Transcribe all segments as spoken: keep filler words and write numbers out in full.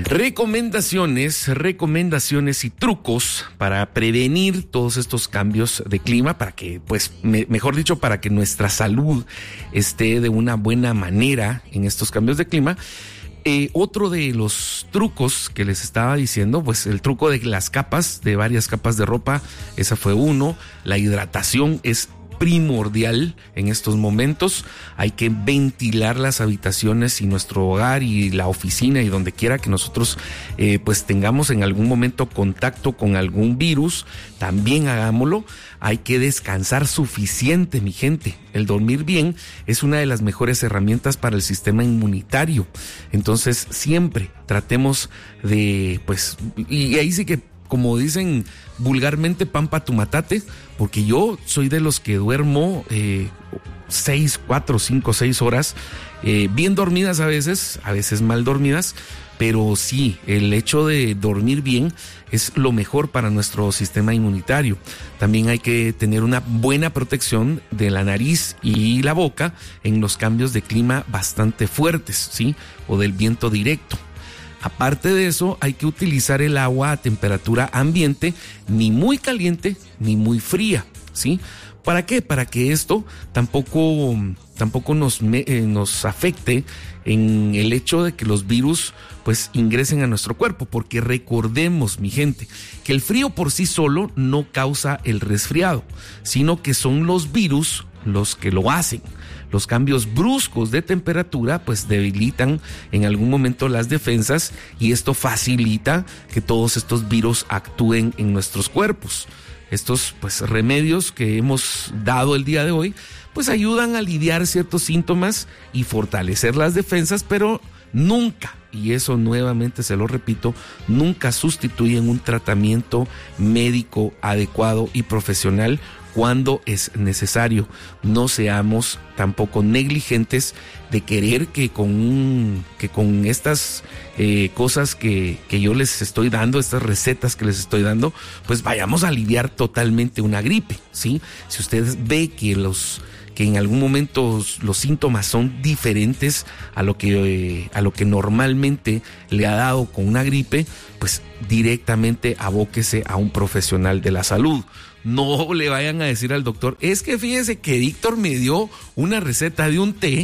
Recomendaciones, recomendaciones y trucos para prevenir todos estos cambios de clima, para que, pues, me, mejor dicho, para que nuestra salud esté de una buena manera en estos cambios de clima. Eh, otro de los trucos que les estaba diciendo, pues el truco de las capas, de varias capas de ropa, esa fue uno. La hidratación es primordial en estos momentos. Hay que ventilar las habitaciones y nuestro hogar y la oficina y donde quiera que nosotros eh, pues tengamos en algún momento contacto con algún virus, también hagámoslo. Hay que descansar suficiente, mi gente. El dormir bien es una de las mejores herramientas para el sistema inmunitario. Entonces siempre tratemos de, pues, y ahí sí que, como dicen vulgarmente, pan pa' tu matate, porque yo soy de los que duermo eh, seis, cuatro, cinco, seis horas, eh, bien dormidas a veces, a veces mal dormidas, pero sí, el hecho de dormir bien es lo mejor para nuestro sistema inmunitario. También hay que tener una buena protección de la nariz y la boca en los cambios de clima bastante fuertes, ¿sí? O del viento directo. Aparte de eso, hay que utilizar el agua a temperatura ambiente, ni muy caliente ni muy fría, ¿sí? ¿Para qué? Para que esto tampoco, tampoco nos, eh, nos afecte en el hecho de que los virus pues ingresen a nuestro cuerpo, porque recordemos, mi gente, que el frío por sí solo no causa el resfriado, sino que son los virus los que lo hacen. Los cambios bruscos de temperatura pues debilitan en algún momento las defensas y esto facilita que todos estos virus actúen en nuestros cuerpos. Estos pues remedios que hemos dado el día de hoy pues ayudan a aliviar ciertos síntomas y fortalecer las defensas, pero nunca, y eso nuevamente se lo repito, nunca sustituyen un tratamiento médico adecuado y profesional cuando es necesario. No seamos tampoco negligentes de querer que con un, que con estas eh, cosas que, que yo les estoy dando, estas recetas que les estoy dando, pues vayamos a aliviar totalmente una gripe, ¿sí? Si ustedes ve que los que en algún momento los síntomas son diferentes a lo que eh, a lo que normalmente le ha dado con una gripe, pues directamente abóquese a un profesional de la salud. No le vayan a decir al doctor, es que fíjese que Víctor me dio una receta de un té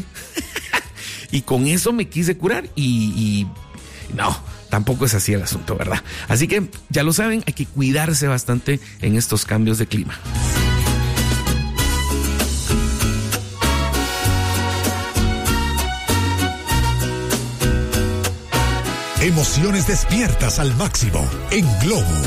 y con eso me quise curar y, y no, tampoco es así el asunto, ¿verdad? Así que ya lo saben, hay que cuidarse bastante en estos cambios de clima. Emociones despiertas al máximo en Globo.